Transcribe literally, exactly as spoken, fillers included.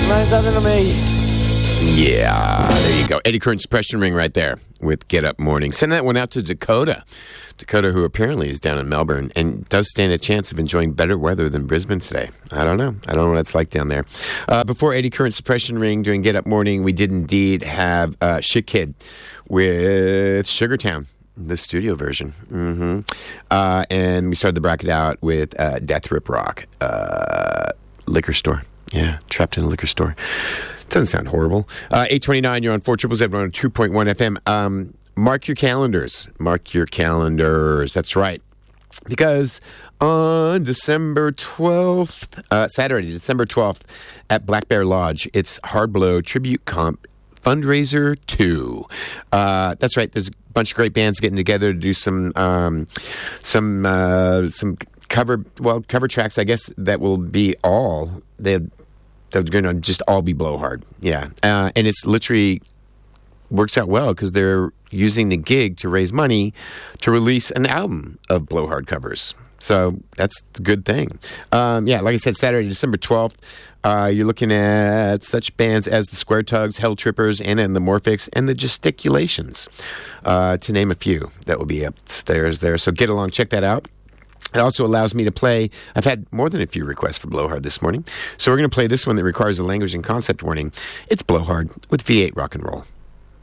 Mine's other than me. Yeah, there you go. Eddie Curtin Suppression Ring right there with Get Up Morning. Send that one out to Dakota. Dakota, who apparently is down in Melbourne and does stand a chance of enjoying better weather than Brisbane today. I don't know. I don't know what it's like down there. Uh, before Eddie Curtin Suppression Ring doing Get Up Morning, we did indeed have uh, Shit Kid with Sugartown, the studio version. Mm-hmm. Uh, and we started the bracket out with uh, Death Rip Rock, uh, Liquor Store. Yeah, trapped in a liquor store. Doesn't sound horrible. Uh, eight twenty-nine, you're on four seven seven on two point one F M. Um, mark your calendars. Mark your calendars. That's right. Because on December twelfth, uh, Saturday, December twelfth, at Black Bear Lodge, it's Hard Blow Tribute Comp Fundraiser two. Uh, that's right. There's a bunch of great bands getting together to do some um, some uh, some cover well cover tracks. I guess that will be all they. They're going to just all be Blowhard. Yeah. Uh, and it's literally works out well because they're using the gig to raise money to release an album of Blowhard covers. So that's the good thing. Um, yeah, like I said, Saturday, December twelfth, uh, you're looking at such bands as the Square Tugs, Hell Trippers, Anna and the Morphics, and the Gesticulations, uh, to name a few that will be upstairs there. So get along, check that out. It also allows me to play. I've had more than a few requests for Blowhard this morning. So we're going to play this one that requires a language and concept warning. It's Blowhard with V eight Rock and Roll.